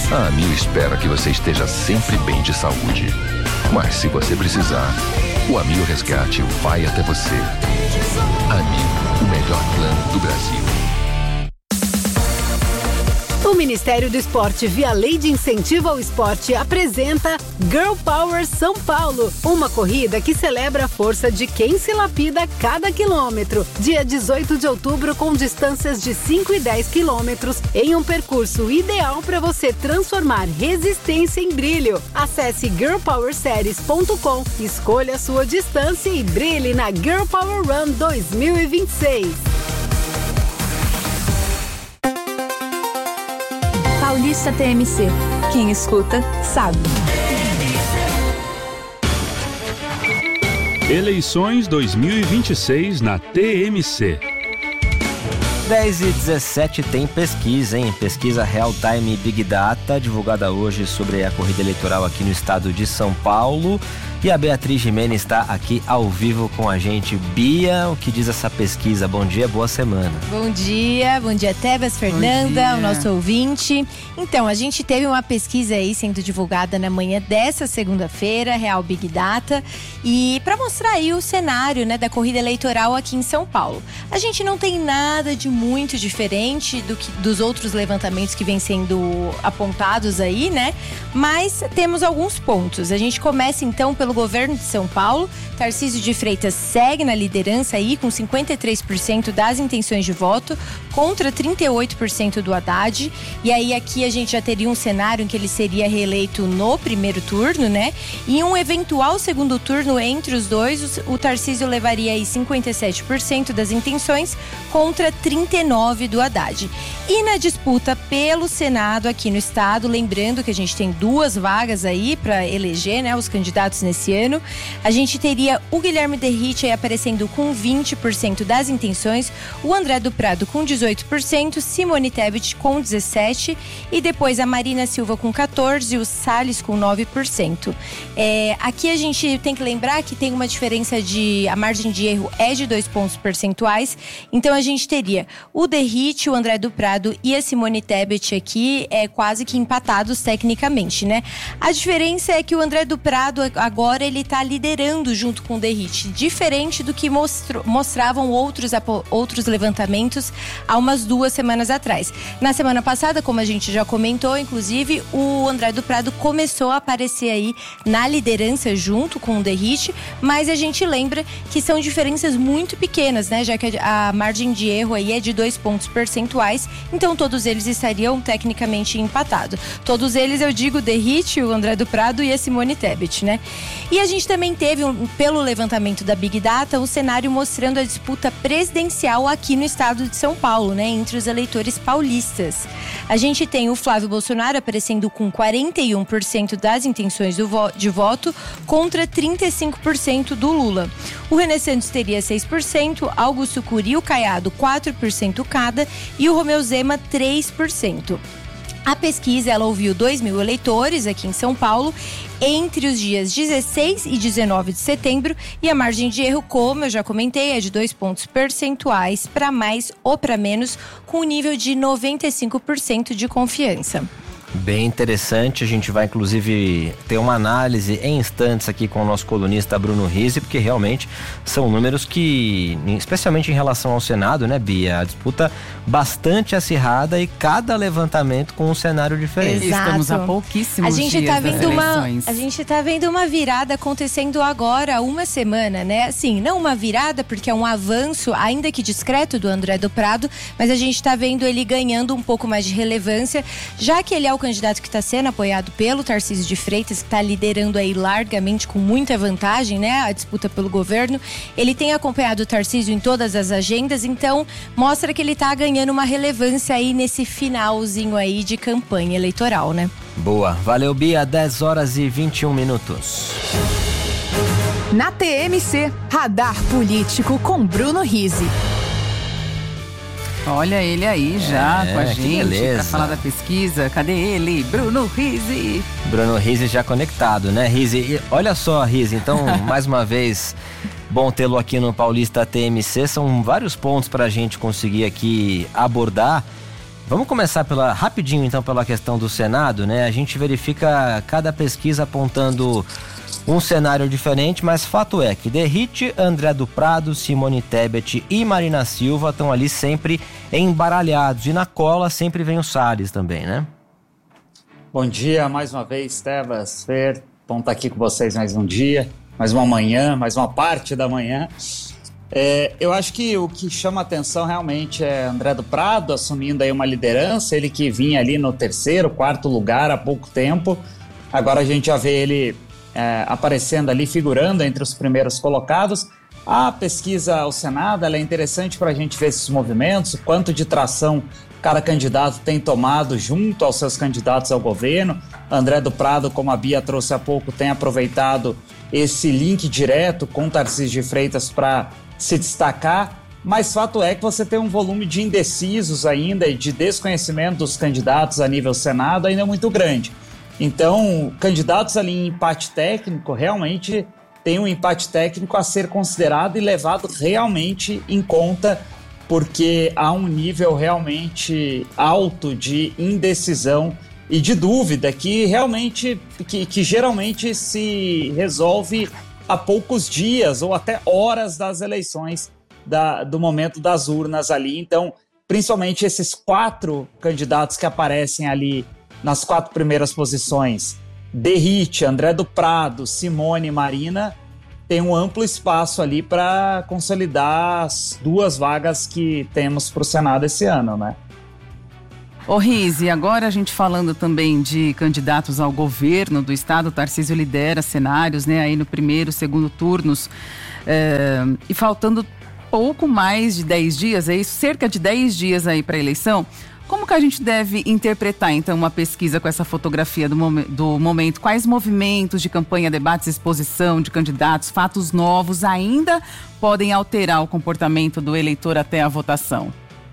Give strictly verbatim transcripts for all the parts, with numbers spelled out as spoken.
A Amil espera que você esteja sempre bem de saúde. Mas se você precisar, o Amil Resgate vai até você. Amil, o melhor plano do Brasil. O Ministério do Esporte, via Lei de Incentivo ao Esporte, apresenta Girl Power São Paulo, uma corrida que celebra a força de quem se lapida cada quilômetro. Dia dezoito de outubro, com distâncias de cinco e dez quilômetros, em um percurso ideal para você transformar resistência em brilho. Acesse girl power series ponto com, escolha a sua distância e brilhe na Girl Power Run dois mil e vinte e seis. Paulista T M C. Quem escuta, sabe. Eleições dois mil e vinte e seis na T M C. dez e dezessete tem pesquisa, hein? Pesquisa Real Time Big Data, divulgada hoje sobre a corrida eleitoral aqui no estado de São Paulo. E a Beatriz Gimenez está aqui ao vivo com a gente. Bia, o que diz essa pesquisa? Bom dia, boa semana. Bom dia, bom dia Tebas, Fernanda, o nosso ouvinte. Então, a gente teve uma pesquisa aí sendo divulgada na manhã dessa segunda-feira, Real Big Data, e para mostrar aí o cenário, né, da corrida eleitoral aqui em São Paulo. A gente não tem nada de muito diferente do que, dos outros levantamentos que vêm sendo apontados aí, né? Mas temos alguns pontos. A gente começa então pelo governo de São Paulo. Tarcísio de Freitas segue na liderança aí com cinquenta e três por cento das intenções de voto contra trinta e oito por cento do Haddad. E aí aqui a gente já teria um cenário em que ele seria reeleito no primeiro turno, né? E em um eventual segundo turno entre os dois, o Tarcísio levaria aí cinquenta e sete por cento das intenções contra trinta e nove por cento do Haddad. E na disputa pelo Senado aqui no estado, lembrando que a gente tem duas vagas aí para eleger, né, os candidatos nesse ano, a gente teria o Guilherme Derrite aí aparecendo com vinte por cento das intenções, o André do Prado com dezoito por cento, Simone Tebet com dezessete por cento e depois a Marina Silva com quatorze por cento e o Salles com nove por cento. É, aqui a gente tem que lembrar que tem uma diferença de... a margem de erro é de dois pontos percentuais, então a gente teria o Derrite, o André do Prado e a Simone Tebet aqui é, quase que empatados tecnicamente, né? A diferença é que o André do Prado agora ele tá liderando junto com o Derrite, diferente do que mostrou, mostravam outros, outros levantamentos há umas duas semanas atrás. Na semana passada, como a gente já comentou, inclusive, o André do Prado começou a aparecer aí na liderança junto com o Derrite, mas a gente lembra que são diferenças muito pequenas, né? Já que a, a margem de erro aí é de dois pontos percentuais, então todos eles estariam tecnicamente empatados. Todos eles, eu digo, o Derrite, o André do Prado e a Simone Tebet, né? E a gente também teve, um, pelo levantamento da Big Data, um cenário mostrando a disputa presidencial aqui no estado de São Paulo, né? Entre os eleitores paulistas. A gente tem o Flávio Bolsonaro aparecendo com quarenta e um por cento das intenções do vo- de voto contra trinta e cinco por cento do Lula. O René Santos teria seis por cento, Augusto Cury e o Caiado quatro por cento cada e o Romeu Zema três por cento. A pesquisa, ela ouviu dois mil eleitores aqui em São Paulo entre os dias dezesseis e dezenove de setembro e a margem de erro, como eu já comentei, é de dois pontos percentuais para mais ou para menos, com um nível de noventa e cinco por cento de confiança. Bem interessante, a gente vai inclusive ter uma análise em instantes aqui com o nosso colunista Bruno Rizzi, porque realmente são números que, especialmente em relação ao Senado, né, Bia, a disputa bastante acirrada e cada levantamento com um cenário diferente. Exato. Estamos a pouquíssimos a gente dias tá vendo das uma, eleições. A gente tá vendo uma virada acontecendo agora há uma semana, né? Assim, não uma virada, porque é um avanço, ainda que discreto, do André do Prado, mas a gente tá vendo ele ganhando um pouco mais de relevância, já que ele é o candidato que está sendo apoiado pelo Tarcísio de Freitas, que está liderando aí largamente com muita vantagem, né, a disputa pelo governo. Ele tem acompanhado o Tarcísio em todas as agendas, então mostra que ele está ganhando uma relevância aí nesse finalzinho aí de campanha eleitoral, né? Boa, valeu Bia, dez horas e vinte e um minutos. Na T M C, Radar Político com Bruno Rizzi. Olha ele aí já é, com a que gente beleza. pra falar da pesquisa. Cadê ele? Bruno Rizzi. Bruno Rizzi já conectado, né, Rizzi? E olha só, Rizzi, então, mais uma vez, bom tê-lo aqui no Paulista T M C. São vários pontos pra gente conseguir aqui abordar. Vamos começar pela, rapidinho então pela questão do Senado, né? A gente verifica cada pesquisa apontando um cenário diferente, mas fato é que Derrite, André do Prado, Simone Tebet e Marina Silva estão ali sempre embaralhados. E na cola sempre vem o Salles também, né? Bom dia mais uma vez, Tebas, Fer. Bom estar aqui com vocês mais um dia, mais uma manhã, mais uma parte da manhã. É, eu acho que o que chama atenção realmente é André do Prado assumindo aí uma liderança, ele que vinha ali no terceiro, quarto lugar há pouco tempo. Agora a gente já vê ele é, aparecendo ali, figurando entre os primeiros colocados. A pesquisa ao Senado ela é interessante para a gente ver esses movimentos, o quanto de tração cada candidato tem tomado junto aos seus candidatos ao governo. André do Prado, como a Bia trouxe há pouco, tem aproveitado esse link direto com Tarcísio de Freitas para se destacar, mas fato é que você tem um volume de indecisos ainda e de desconhecimento dos candidatos a nível Senado ainda muito grande. Então, candidatos ali em empate técnico, realmente tem um empate técnico a ser considerado e levado realmente em conta, porque há um nível realmente alto de indecisão e de dúvida que realmente, que, que geralmente se resolve a poucos dias ou até horas das eleições, da, do momento das urnas ali. Então, principalmente esses quatro candidatos que aparecem ali nas quatro primeiras posições, Derrite, André do Prado, Simone e Marina, tem um amplo espaço ali para consolidar as duas vagas que temos para o Senado esse ano, né? Ô Riz, e agora a gente falando também de candidatos ao governo do estado, o Tarcísio lidera cenários, né, aí no primeiro, segundo turnos, é, e faltando pouco mais de dez dias, é isso, cerca de dez dias aí para a eleição. Como que a gente deve interpretar, então, uma pesquisa com essa fotografia do, mom- do momento? Quais movimentos de campanha, debates, exposição de candidatos, fatos novos ainda podem alterar o comportamento do eleitor até a votação?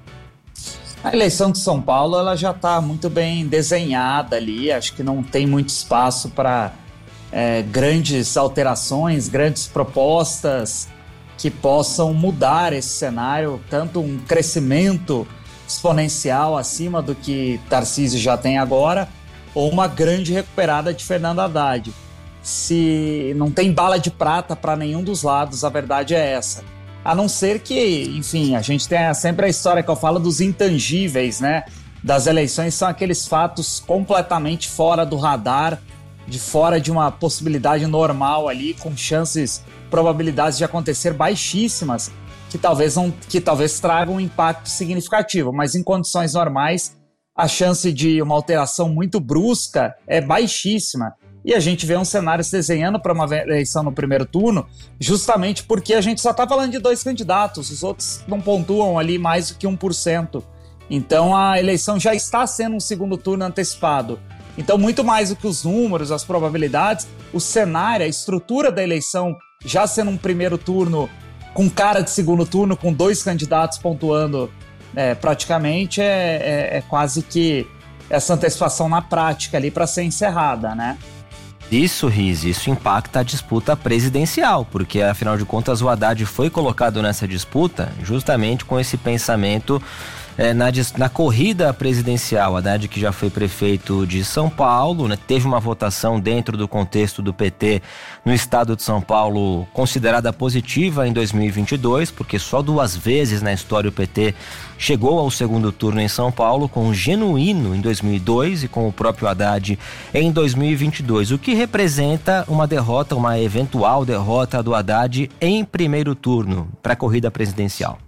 A eleição de São Paulo ela já está muito bem desenhada ali, acho que não tem muito espaço para é, grandes alterações, grandes propostas que possam mudar esse cenário, tanto um crescimento exponencial acima do que Tarcísio já tem agora, ou uma grande recuperada de Fernando Haddad. Se não tem bala de prata para nenhum dos lados, a verdade é essa. A não ser que, enfim, a gente tem sempre a história que eu falo dos intangíveis, né? Das eleições, são aqueles fatos completamente fora do radar, de fora de uma possibilidade normal ali, com chances, probabilidades de acontecer baixíssimas, que talvez, não, que talvez tragam um impacto significativo. Mas em condições normais, a chance de uma alteração muito brusca é baixíssima. E a gente vê um cenário se desenhando para uma eleição no primeiro turno, justamente porque a gente só está falando de dois candidatos, os outros não pontuam ali mais do que um por cento. Então a eleição já está sendo um segundo turno antecipado. Então, muito mais do que os números, as probabilidades, o cenário, a estrutura da eleição já sendo um primeiro turno com cara de segundo turno, com dois candidatos pontuando é, praticamente, é, é, é quase que essa antecipação na prática ali para ser encerrada, né? Isso, Riz, isso impacta a disputa presidencial, porque afinal de contas o Haddad foi colocado nessa disputa justamente com esse pensamento é, na, na corrida presidencial. Haddad, que já foi prefeito de São Paulo, né, teve uma votação dentro do contexto do P T no estado de São Paulo considerada positiva em dois mil e vinte e dois, porque só duas vezes na história o P T chegou ao segundo turno em São Paulo, com o Genuíno em dois mil e dois e com o próprio Haddad em dois mil e vinte e dois, o que representa uma derrota, uma eventual derrota do Haddad em primeiro turno para a corrida presidencial.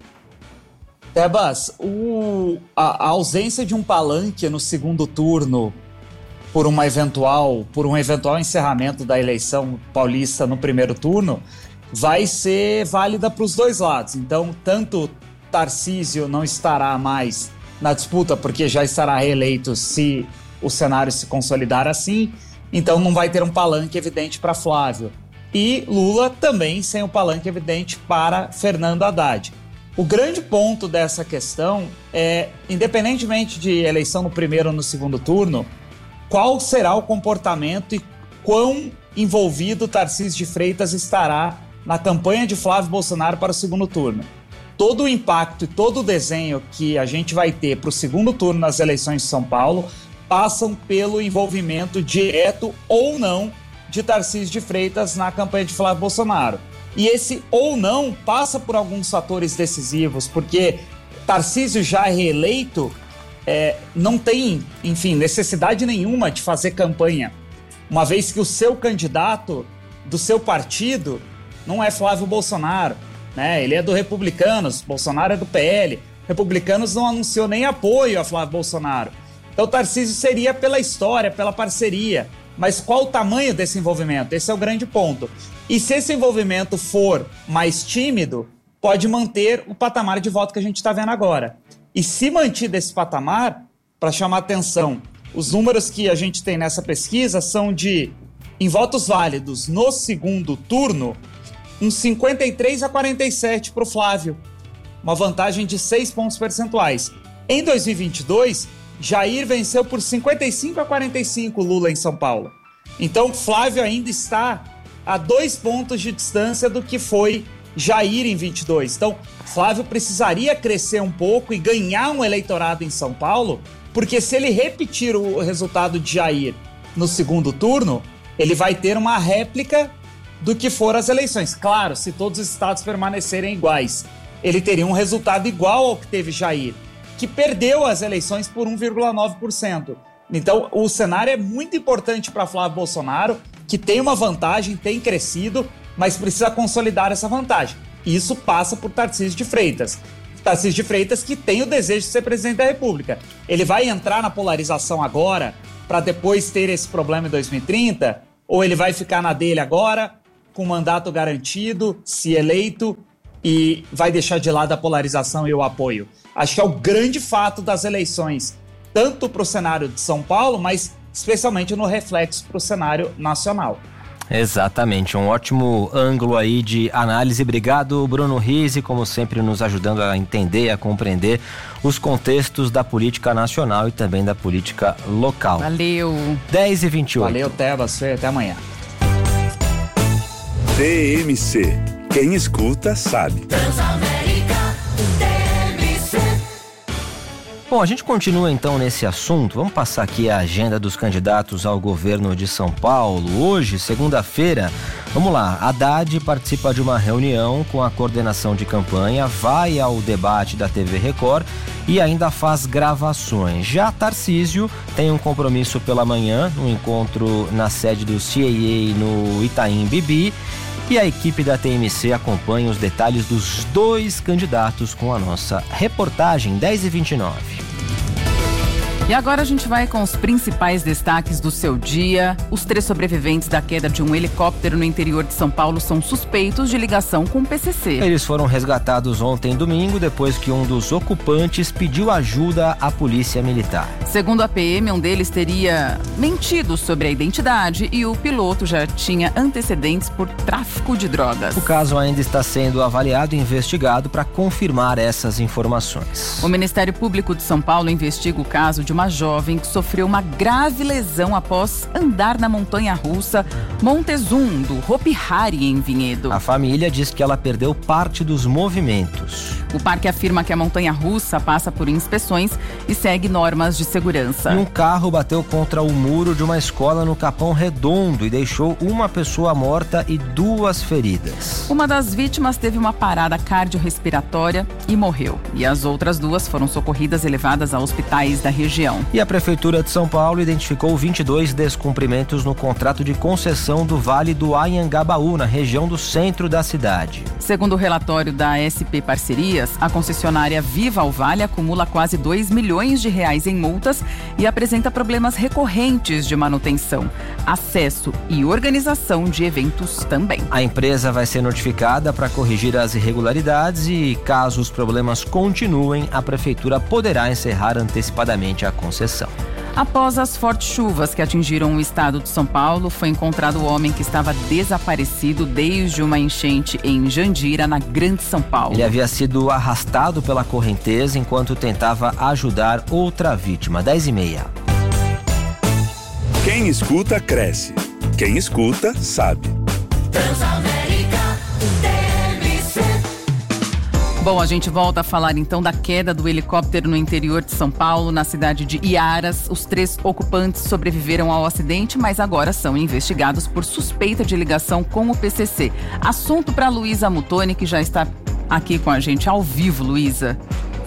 Tebas, o, a, a ausência de um palanque no segundo turno por, uma eventual, por um eventual encerramento da eleição paulista no primeiro turno vai ser válida para os dois lados. Então, tanto Tarcísio não estará mais na disputa, porque já estará reeleito se o cenário se consolidar assim, então não vai ter um palanque evidente para Flávio. E Lula também sem um palanque evidente para Fernando Haddad. O grande ponto dessa questão é, independentemente de eleição no primeiro ou no segundo turno, qual será o comportamento e quão envolvido Tarcísio de Freitas estará na campanha de Flávio Bolsonaro para o segundo turno. todo o impacto e todo o desenho que a gente vai ter para o segundo turno nas eleições de São Paulo passam pelo envolvimento direto ou não de Tarcísio de Freitas na campanha de Flávio Bolsonaro. E esse ou não passa por alguns fatores decisivos, porque Tarcísio já reeleito é, não tem, enfim, necessidade nenhuma de fazer campanha, uma vez que o seu candidato do seu partido não é Flávio Bolsonaro, né? Ele é do Republicanos, Bolsonaro é do P L. Republicanos não anunciou nem apoio a Flávio Bolsonaro. Então Tarcísio seria pela história, pela parceria. Mas qual o tamanho desse envolvimento? Esse é o grande ponto. E se esse envolvimento for mais tímido, pode manter o patamar de voto que a gente está vendo agora. E se mantido esse patamar, para chamar atenção, os números que a gente tem nessa pesquisa são de, em votos válidos no segundo turno, uns cinquenta e três a quarenta e sete para o Flávio. Uma vantagem de seis pontos percentuais. Em dois mil e vinte e dois, Jair venceu por cinquenta e cinco a quarenta e cinco Lula em São Paulo. Então, Flávio ainda está a dois pontos de distância do que foi Jair em vinte e dois. Então, Flávio precisaria crescer um pouco e ganhar um eleitorado em São Paulo, porque se ele repetir o resultado de Jair no segundo turno, ele vai ter uma réplica do que foram as eleições. Claro, se todos os estados permanecerem iguais, ele teria um resultado igual ao que teve Jair, que perdeu as eleições por um vírgula nove por cento. Então, o cenário é muito importante para Flávio Bolsonaro, que tem uma vantagem, tem crescido, mas precisa consolidar essa vantagem. E isso passa por Tarcísio de Freitas. Tarcísio de Freitas que tem o desejo de ser presidente da República. Ele vai entrar na polarização agora, para depois ter esse problema em dois mil e trinta? Ou ele vai ficar na dele agora, com mandato garantido, se eleito, e vai deixar de lado a polarização e o apoio? Acho que é o grande fato das eleições, tanto para o cenário de São Paulo, mas especialmente no reflexo para o cenário nacional. Exatamente, um ótimo ângulo aí de análise. Obrigado, Bruno Rizzi, como sempre nos ajudando a entender, a compreender os contextos da política nacional e também da política local. Valeu. dez e vinte e oito. Valeu, Tebas, até amanhã. T M C, quem escuta sabe. Bom, a gente continua então nesse assunto. Vamos passar aqui a agenda dos candidatos ao governo de São Paulo. Hoje, segunda-feira, vamos lá, Haddad participa de uma reunião com a coordenação de campanha, vai ao debate da T V Record e ainda faz gravações. Já Tarcísio tem um compromisso pela manhã, um encontro na sede do C A A no Itaim Bibi. E a equipe da T M C acompanha os detalhes dos dois candidatos com a nossa reportagem dez e vinte e nove. E agora a gente vai com os principais destaques do seu dia. Os três sobreviventes da queda de um helicóptero no interior de São Paulo são suspeitos de ligação com o P C C. Eles foram resgatados ontem, domingo, depois que um dos ocupantes pediu ajuda à polícia militar. Segundo a P M, um deles teria mentido sobre a identidade e o piloto já tinha antecedentes por tráfico de drogas. O caso ainda está sendo avaliado e investigado para confirmar essas informações. O Ministério Público de São Paulo investiga o caso de uma jovem que sofreu uma grave lesão após andar na montanha-russa Montezum, do Hopi Hari, em Vinhedo. A família diz que ela perdeu parte dos movimentos. O parque afirma que a montanha-russa passa por inspeções e segue normas de segurança. E um carro bateu contra o muro de uma escola no Capão Redondo e deixou uma pessoa morta e duas feridas. Uma das vítimas teve uma parada cardiorrespiratória e morreu. E as outras duas foram socorridas e levadas a hospitais da região. E a Prefeitura de São Paulo identificou vinte e dois descumprimentos no contrato de concessão do Vale do Anhangabaú, na região do centro da cidade. Segundo o relatório da S P Parcerias, a concessionária Viva ao Vale acumula quase dois milhões de reais em multas e apresenta problemas recorrentes de manutenção, acesso e organização de eventos também. A empresa vai ser notificada para corrigir as irregularidades e, caso os problemas continuem, a Prefeitura poderá encerrar antecipadamente a concessão. Após as fortes chuvas que atingiram o estado de São Paulo, foi encontrado o homem que estava desaparecido desde uma enchente em Jandira, na Grande São Paulo. Ele havia sido arrastado pela correnteza enquanto tentava ajudar outra vítima. dez e meia. Quem escuta, cresce. Quem escuta, sabe. Transamérica. Bom, a gente volta a falar então da queda do helicóptero no interior de São Paulo, na cidade de Iaras. Os três ocupantes sobreviveram ao acidente, mas agora são investigados por suspeita de ligação com o P C C. Assunto para Luísa Mutoni, que já está aqui com a gente ao vivo. Luísa.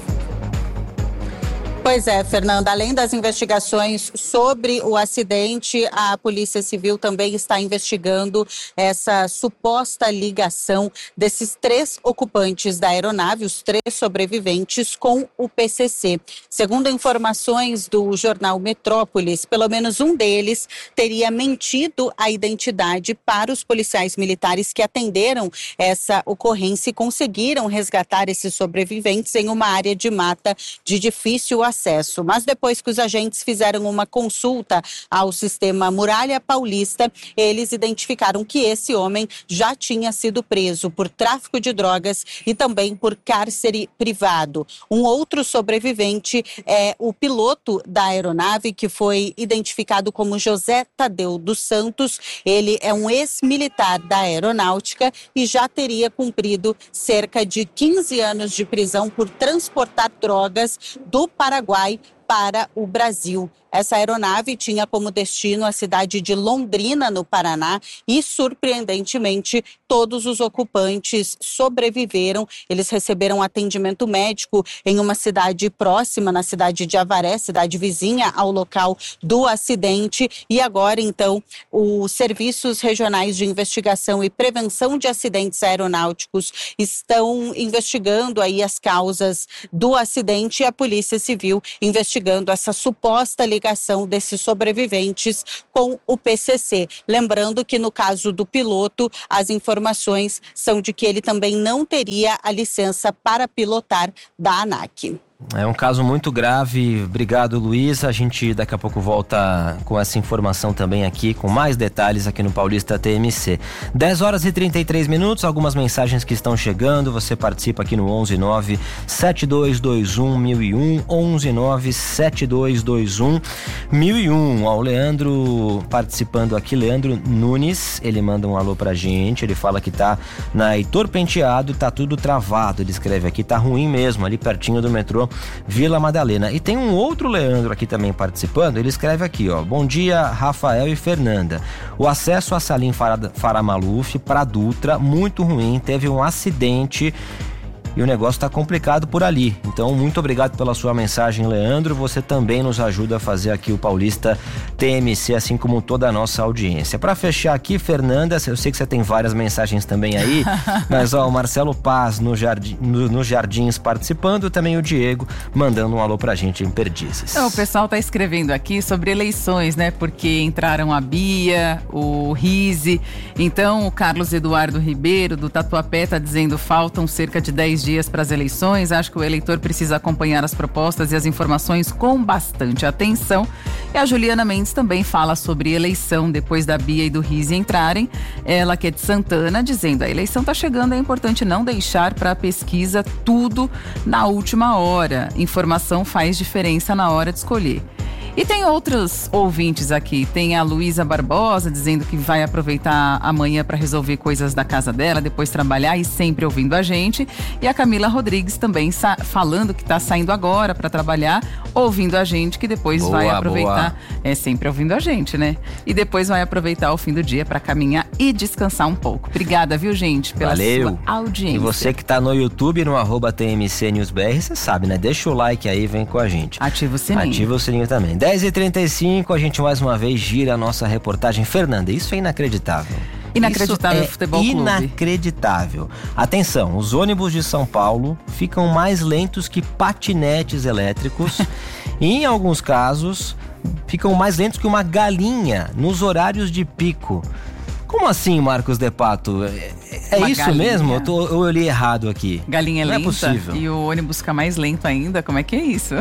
Pois é, Fernanda, além das investigações sobre o acidente, a Polícia Civil também está investigando essa suposta ligação desses três ocupantes da aeronave, os três sobreviventes, com o P C C. Segundo informações do jornal Metrópolis, pelo menos um deles teria mentido a identidade para os policiais militares que atenderam essa ocorrência e conseguiram resgatar esses sobreviventes em uma área de mata de difícil acesso. Acesso. Mas depois que os agentes fizeram uma consulta ao sistema Muralha Paulista, eles identificaram que esse homem já tinha sido preso por tráfico de drogas e também por cárcere privado. Um outro sobrevivente é o piloto da aeronave, que foi identificado como José Tadeu dos Santos. Ele é um ex-militar da aeronáutica e já teria cumprido cerca de quinze anos de prisão por transportar drogas do Paraguai para o Brasil. Essa aeronave tinha como destino a cidade de Londrina, no Paraná, e, surpreendentemente, todos os ocupantes sobreviveram. Eles receberam atendimento médico em uma cidade próxima, na cidade de Avaré, cidade vizinha ao local do acidente. E agora, então, os serviços regionais de investigação e prevenção de acidentes aeronáuticos estão investigando aí as causas do acidente e a Polícia Civil investigando essa suposta ligação ligação desses sobreviventes com o P C C. Lembrando que no caso do piloto, as informações são de que ele também não teria a licença para pilotar da ANAC. É um caso muito grave. Obrigado, Luísa. A gente daqui a pouco volta com essa informação também aqui, com mais detalhes aqui no Paulista T M C. dez horas e trinta e três minutos, algumas mensagens que estão chegando. Você participa aqui no onze nove sete dois dois um mil e um, onze nove sete dois dois um mil e um. Ó, o Leandro participando aqui, Leandro Nunes, ele manda um alô pra gente. Ele fala que tá na Heitor Penteado, tá tudo travado. Ele escreve aqui, tá ruim mesmo, ali pertinho do metrô Vila Madalena. E tem um outro Leandro aqui também participando. Ele escreve aqui, ó: bom dia, Rafael e Fernanda. O acesso a Salim Faramaluf para Dutra, muito ruim, teve um acidente e o negócio tá complicado por ali. Então, muito obrigado pela sua mensagem, Leandro. Você também nos ajuda a fazer aqui o Paulista T M C, assim como toda a nossa audiência. Para fechar aqui, Fernanda, eu sei que você tem várias mensagens também aí, mas ó, o Marcelo Paz no Jardim, no, no Jardins participando, também o Diego mandando um alô pra gente em Perdizes. Então, o pessoal tá escrevendo aqui sobre eleições, né? Porque entraram a Bia, o Rise. Então, o Carlos Eduardo Ribeiro, do Tatuapé, tá dizendo faltam cerca de dez dias para as eleições. Acho que o eleitor precisa acompanhar as propostas e as informações com bastante atenção. E a Juliana Mendes também fala sobre eleição depois da Bia e do Rise entrarem. Ela, que é de Santana, dizendo: a eleição está chegando, é importante não deixar para a pesquisa tudo na última hora. Informação faz diferença na hora de escolher. E tem outros ouvintes aqui. Tem a Luísa Barbosa dizendo que vai aproveitar amanhã para resolver coisas da casa dela, depois trabalhar e sempre ouvindo a gente. E a Camila Rodrigues também sa- falando que está saindo agora para trabalhar, ouvindo a gente, que depois boa, vai aproveitar. Boa. É sempre ouvindo a gente, né? E depois vai aproveitar o fim do dia para caminhar e descansar um pouco. Obrigada, viu, gente, pela Valeu. sua audiência. E você que tá no YouTube, no arroba T M C News B R, você sabe, né? Deixa o like aí, vem com a gente. Ativa o sininho. Ativa o sininho também. dez e trinta e cinco, a gente mais uma vez gira a nossa reportagem. Fernanda, isso é inacreditável. Inacreditável, Isso é Futebol Clube. Inacreditável. Atenção, os ônibus de São Paulo ficam mais lentos que patinetes elétricos e, em alguns casos, ficam mais lentos que uma galinha nos horários de pico. Como assim, Marcos De Pato? É, é isso galinha. mesmo? Eu, tô, eu li errado aqui. Galinha Não lenta é possível. E o ônibus fica mais lento ainda? Como é que é isso?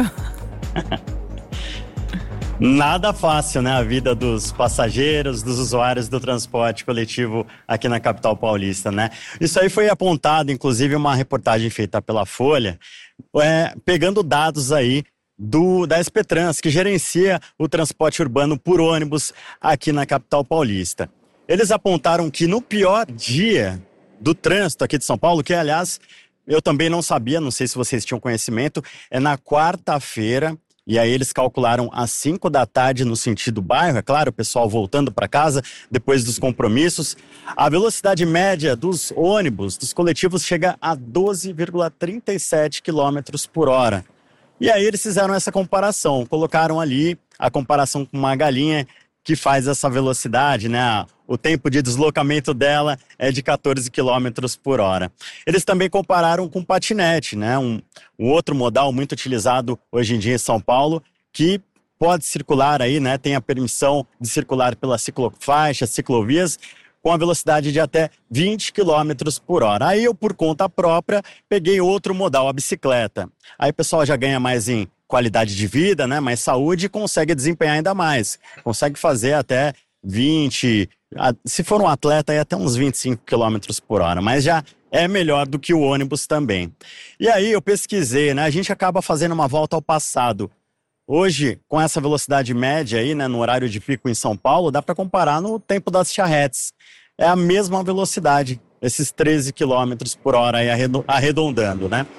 Nada fácil, né? A vida dos passageiros, dos usuários do transporte coletivo aqui na capital paulista, né? Isso aí foi apontado, inclusive, uma reportagem feita pela Folha, é, pegando dados aí do, da S P Trans, que gerencia o transporte urbano por ônibus aqui na capital paulista. Eles apontaram que no pior dia do trânsito aqui de São Paulo, que aliás eu também não sabia, não sei se vocês tinham conhecimento, é na quarta-feira. E aí eles calcularam às cinco da tarde no sentido bairro, é claro, o pessoal voltando para casa depois dos compromissos. A velocidade média dos ônibus, dos coletivos, chega a doze vírgula trinta e sete quilômetros por hora. E aí eles fizeram essa comparação, colocaram ali a comparação com uma galinha que faz essa velocidade, né? O tempo de deslocamento dela é de quatorze quilômetros por hora. Eles também compararam com patinete, né? Um, um outro modal muito utilizado hoje em dia em São Paulo, que pode circular aí, né? Tem a permissão de circular pelas ciclofaixas, ciclovias, com a velocidade de até vinte quilômetros por hora. Aí eu, por conta própria, peguei outro modal, a bicicleta. Aí o pessoal já ganha mais em qualidade de vida, né? Mais saúde e consegue desempenhar ainda mais. Consegue fazer até vinte, se for um atleta, aí até uns vinte e cinco quilômetros por hora, mas já é melhor do que o ônibus também. E aí eu pesquisei, né? A gente acaba fazendo uma volta ao passado. Hoje, com essa velocidade média aí, né, no horário de pico em São Paulo, dá para comparar no tempo das charretes. É a mesma velocidade, esses treze quilômetros por hora aí arredondando, né?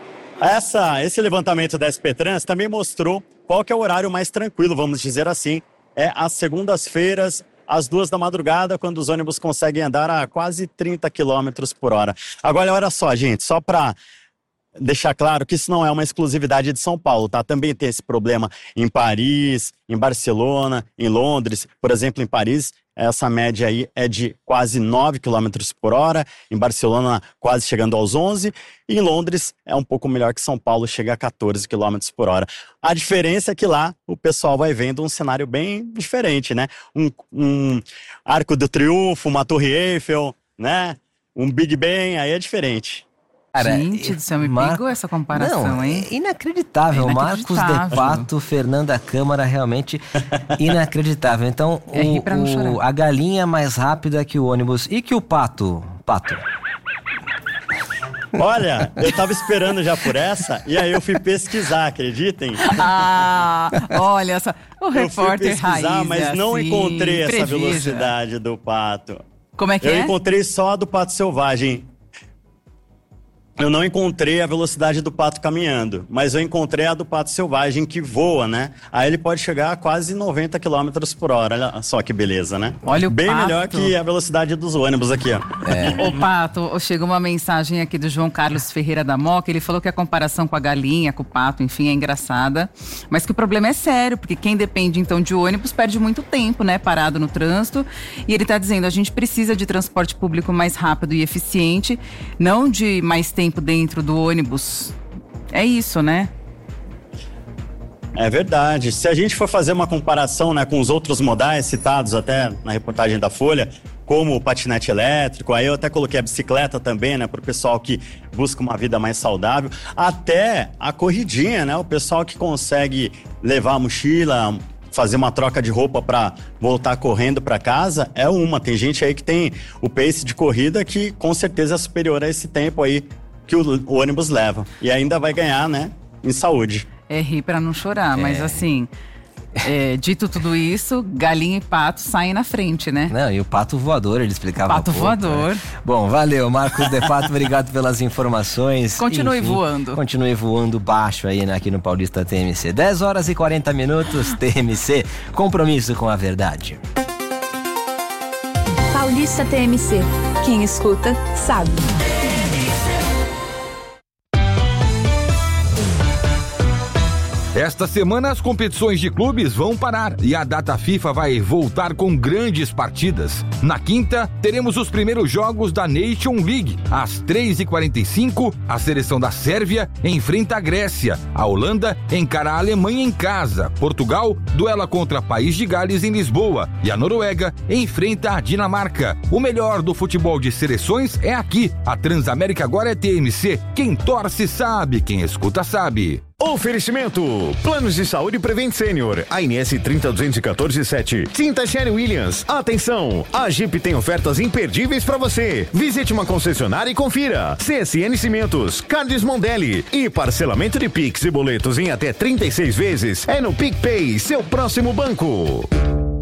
Essa, esse levantamento da S P Trans também mostrou qual que é o horário mais tranquilo, vamos dizer assim. É às segundas-feiras, às duas da madrugada, quando os ônibus conseguem andar a quase trinta quilômetros por hora. Agora, olha só, gente, só para deixar claro que isso não é uma exclusividade de São Paulo, tá? Também tem esse problema em Paris, em Barcelona, em Londres. Por exemplo, em Paris, essa média aí é de quase nove quilômetros por hora, em Barcelona quase chegando aos onze, e em Londres é um pouco melhor que São Paulo, chega a quatorze quilômetros por hora. A diferença é que lá o pessoal vai vendo um cenário bem diferente, né? Um, um Arco do Triunfo, uma Torre Eiffel, né? Um Big Ben, aí é diferente. Cara, gente do céu, me Mar... pegou essa comparação, não, hein? É inacreditável. É inacreditável. Marcos de Pato, Fernanda Câmara, realmente inacreditável. Então, é rir pra não chorar. o, a galinha mais rápida que o ônibus. E que o pato? Pato. Olha, eu tava esperando já por essa, e aí eu fui pesquisar, acreditem? Ah, olha só, o repórter eu fui pesquisar, raiz mas é não assim, encontrei essa previja. velocidade do pato. Como é que eu é? Eu encontrei só a do pato selvagem. Eu não encontrei a velocidade do pato caminhando, mas eu encontrei a do pato selvagem que voa, né? Aí ele pode chegar a quase noventa quilômetros por hora. Olha só que beleza, né? Olha o Bem pato. melhor que a velocidade dos ônibus aqui, ó. É. Ô, Pato, chegou uma mensagem aqui do João Carlos Ferreira da Moca. Ele falou que a comparação com a galinha, com o pato, enfim, é engraçada. Mas que o problema é sério, porque quem depende, então, de ônibus perde muito tempo, né? Parado no trânsito. E ele tá dizendo, a gente precisa de transporte público mais rápido e eficiente, não de mais tempo tempo dentro do ônibus. É isso, né? É verdade. Se a gente for fazer uma comparação, né, com os outros modais citados até na reportagem da Folha, como o patinete elétrico, aí eu até coloquei a bicicleta também, né, para o pessoal que busca uma vida mais saudável, até a corridinha, né, o pessoal que consegue levar a mochila, fazer uma troca de roupa para voltar correndo para casa, é uma. Tem gente aí que tem o pace de corrida que com certeza é superior a esse tempo aí que o, o ônibus leva. E ainda vai ganhar, né, em saúde. É rir pra não chorar, é. Mas assim, é, dito tudo isso, galinha e pato saem na frente, né? Não, e o pato voador, ele explicava Pato pouco, voador. Né? Bom, valeu, Marcos de Pato, obrigado pelas informações. Continue Enfim, voando. Continue voando baixo aí, né, aqui no Paulista T M C. dez horas e quarenta minutos, T M C, compromisso com a verdade. Paulista T M C, quem escuta, sabe. Esta semana as competições de clubes vão parar e a data FIFA vai voltar com grandes partidas. Na quinta, teremos os primeiros jogos da Nation League. Às três e quarenta e cinco, a seleção da Sérvia enfrenta a Grécia. A Holanda encara a Alemanha em casa. Portugal duela contra País de Gales em Lisboa. E a Noruega enfrenta a Dinamarca. O melhor do futebol de seleções é aqui. A Transamérica agora é T M C. Quem torce sabe, quem escuta sabe. Oferecimento: Planos de Saúde Prevent Senior, A N S trinta duzentos e quatorze sete. Tinta Sherry Williams. Atenção, a Jeep tem ofertas imperdíveis para você. Visite uma concessionária e confira. C S N Cimentos, Cardes Mondelli e parcelamento de Pix e boletos em até trinta e seis vezes é no PicPay, seu próximo banco.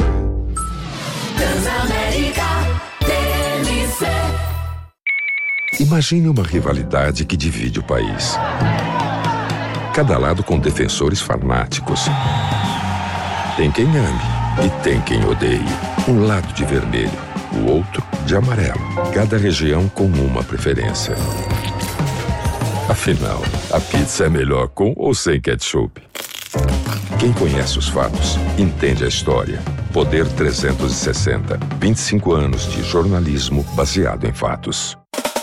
Transamérica T M C. Imagine uma rivalidade que divide o país. Cada lado com defensores fanáticos. Tem quem ame e tem quem odeie. Um lado de vermelho, o outro de amarelo. Cada região com uma preferência. Afinal, a pizza é melhor com ou sem ketchup? Quem conhece os fatos, entende a história. Poder trezentos e sessenta. vinte e cinco anos de jornalismo baseado em fatos.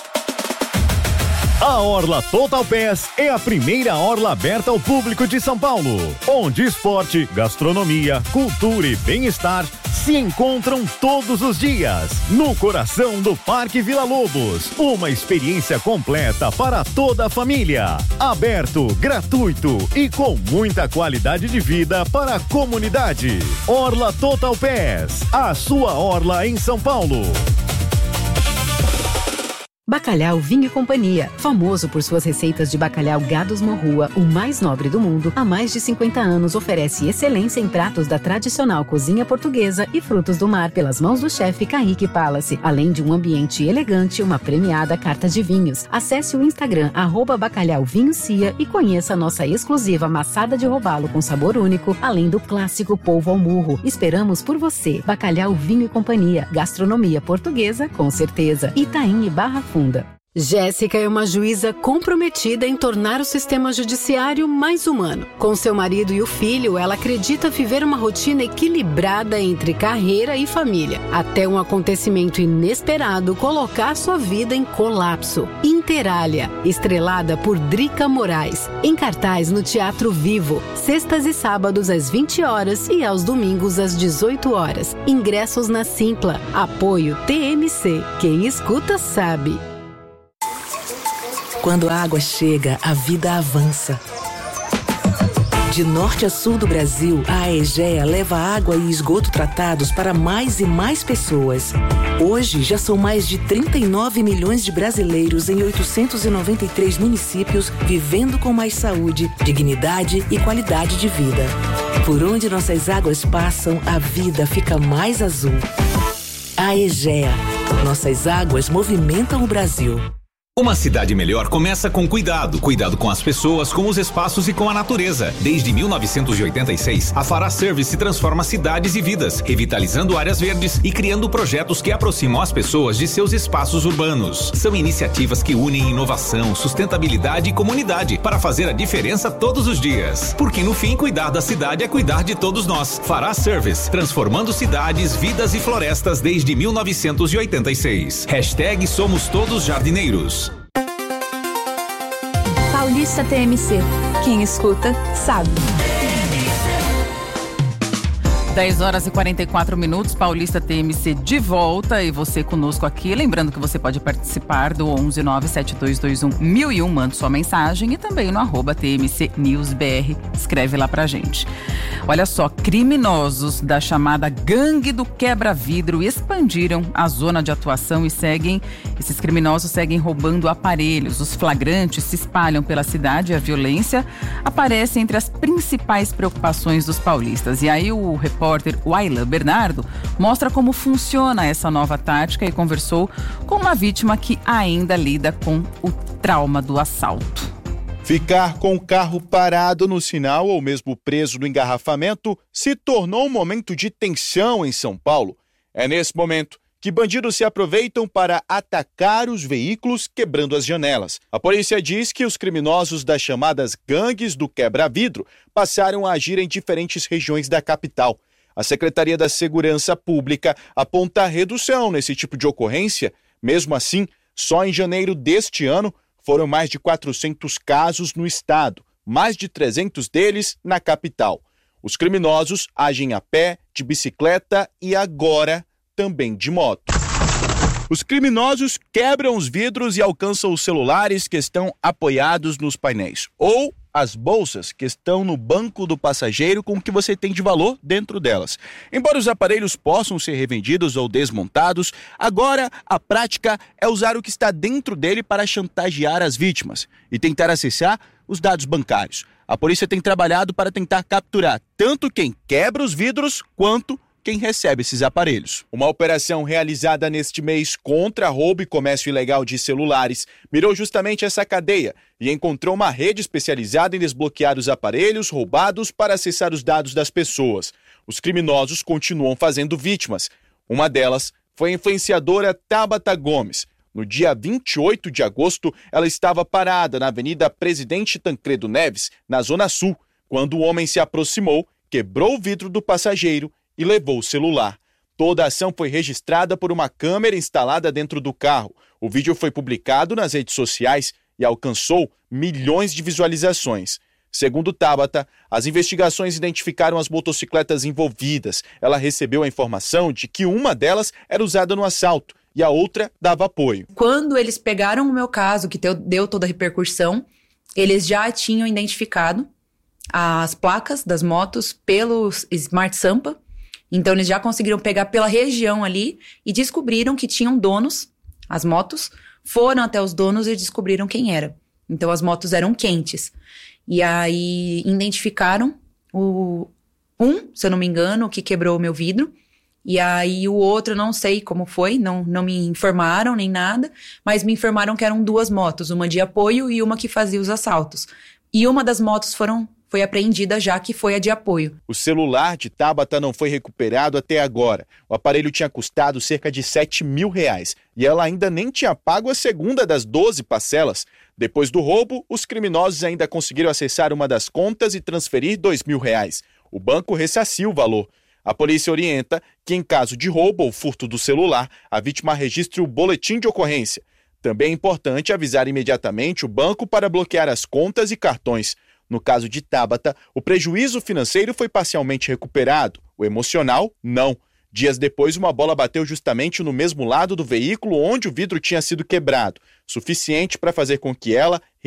A Orla Total Pass é a primeira orla aberta ao público de São Paulo, onde esporte, gastronomia, cultura e bem-estar se encontram todos os dias, no coração do Parque Vila Lobos. Uma experiência completa para toda a família. Aberto, gratuito e com muita qualidade de vida para a comunidade. Orla Total Pass, a sua orla em São Paulo. Bacalhau Vinho e Companhia, famoso por suas receitas de bacalhau Gados Morrua, o mais nobre do mundo, há mais de cinquenta anos oferece excelência em pratos da tradicional cozinha portuguesa e frutos do mar pelas mãos do chefe Kaique Palace, além de um ambiente elegante e uma premiada carta de vinhos. Acesse o Instagram arroba Bacalhau Vinho Cia e conheça a nossa exclusiva maçada de robalo com sabor único, além do clássico polvo ao murro. Esperamos por você. Bacalhau Vinho e Companhia, gastronomia portuguesa com certeza. Itaim e Barra Funda. Jéssica é uma juíza comprometida em tornar o sistema judiciário mais humano. Com seu marido e o filho, ela acredita viver uma rotina equilibrada entre carreira e família, até um acontecimento inesperado colocar sua vida em colapso. Interália, estrelada por Drica Moraes, em cartaz no Teatro Vivo, sextas e sábados às vinte horas e aos domingos às dezoito horas. Ingressos na Simpla. Apoio T M C. Quem escuta sabe. Quando a água chega, a vida avança. De norte a sul do Brasil, a Aegea leva água e esgoto tratados para mais e mais pessoas. Hoje, já são mais de trinta e nove milhões de brasileiros em oitocentos e noventa e três municípios vivendo com mais saúde, dignidade e qualidade de vida. Por onde nossas águas passam, a vida fica mais azul. Aegea. Nossas águas movimentam o Brasil. Uma cidade melhor começa com cuidado. Cuidado com as pessoas, com os espaços e com a natureza. Desde mil novecentos e oitenta e seis, a Fará Service transforma cidades e vidas, revitalizando áreas verdes e criando projetos que aproximam as pessoas de seus espaços urbanos. São iniciativas que unem inovação, sustentabilidade e comunidade para fazer a diferença todos os dias. Porque no fim, cuidar da cidade é cuidar de todos nós. Fará Service, transformando cidades, vidas e florestas desde mil novecentos e oitenta e seis. Hashtag Somos Todos Jardineiros. Paulista T M C. Quem escuta, sabe. dez horas e quarenta e quatro minutos, Paulista T M C de volta e você conosco aqui. Lembrando que você pode participar do onze nove sete dois dois um mil e um, manda sua mensagem e também no arroba T M C News B R, escreve lá pra gente. Olha só, criminosos da chamada Gangue do Quebra-Vidro expandiram a zona de atuação e seguem, esses criminosos seguem roubando aparelhos. Os flagrantes se espalham pela cidade e a violência aparece entre as principais preocupações dos paulistas. E aí o repórter Waila Bernardo mostra como funciona essa nova tática e conversou com uma vítima que ainda lida com o trauma do assalto. Ficar com o carro parado no sinal ou mesmo preso no engarrafamento se tornou um momento de tensão em São Paulo. É nesse momento que bandidos se aproveitam para atacar os veículos quebrando as janelas. A polícia diz que os criminosos das chamadas gangues do quebra-vidro passaram a agir em diferentes regiões da capital. A Secretaria da Segurança Pública aponta redução nesse tipo de ocorrência. Mesmo assim, só em janeiro deste ano foram mais de quatrocentos casos no estado, mais de trezentos deles na capital. Os criminosos agem a pé, de bicicleta e agora também de moto. Os criminosos quebram os vidros e alcançam os celulares que estão apoiados nos painéis, ou as bolsas que estão no banco do passageiro com o que você tem de valor dentro delas. Embora os aparelhos possam ser revendidos ou desmontados, agora a prática é usar o que está dentro dele para chantagear as vítimas e tentar acessar os dados bancários. A polícia tem trabalhado para tentar capturar tanto quem quebra os vidros quanto quem recebe esses aparelhos. Uma operação realizada neste mês contra roubo e comércio ilegal de celulares mirou justamente essa cadeia e encontrou uma rede especializada em desbloquear os aparelhos roubados para acessar os dados das pessoas. Os criminosos continuam fazendo vítimas. Uma delas foi a influenciadora Tabata Gomes. No dia vinte e oito de agosto, ela estava parada na Avenida Presidente Tancredo Neves, na Zona Sul, quando o homem se aproximou, quebrou o vidro do passageiro e levou o celular. Toda a ação foi registrada por uma câmera instalada dentro do carro. O vídeo foi publicado nas redes sociais e alcançou milhões de visualizações. Segundo Tabata, as investigações identificaram as motocicletas envolvidas. Ela recebeu a informação de que uma delas era usada no assalto e a outra dava apoio. Quando eles pegaram o meu caso, que deu toda a repercussão, eles já tinham identificado as placas das motos pelo Smart Sampa. Então, eles já conseguiram pegar pela região ali e descobriram que tinham donos, as motos, foram até os donos e descobriram quem era. Então, as motos eram quentes. E aí, identificaram o um, se eu não me engano, que quebrou o meu vidro. E aí, o outro, não sei como foi, não, não me informaram nem nada, mas me informaram que eram duas motos, uma de apoio e uma que fazia os assaltos. E uma das motos foram... foi apreendida já que foi a de apoio. O celular de Tabata não foi recuperado até agora. O aparelho tinha custado cerca de sete mil reais e ela ainda nem tinha pago a segunda das doze parcelas. Depois do roubo, os criminosos ainda conseguiram acessar uma das contas e transferir dois mil reais. O banco ressarciu o valor. A polícia orienta que, em caso de roubo ou furto do celular, a vítima registre o boletim de ocorrência. Também é importante avisar imediatamente o banco para bloquear as contas e cartões. No caso de Tabata, o prejuízo financeiro foi parcialmente recuperado, o emocional, não. Dias depois, uma bola bateu justamente no mesmo lado do veículo onde o vidro tinha sido quebrado, suficiente para fazer com que ela